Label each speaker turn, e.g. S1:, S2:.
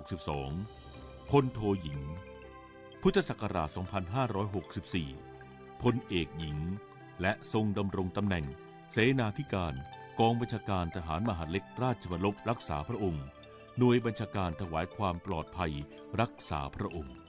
S1: 2562 พลโทหญิงพุทธศักราช 2564 พลเอกหญิงและทรงดำรงตำแหน่งเสนาธิการกองบัญชาการทหารมหาดเล็กราชบัลลังก์รักษาพระองค์หน่วยบัญชาการถวายความปลอดภัยรักษาพระองค์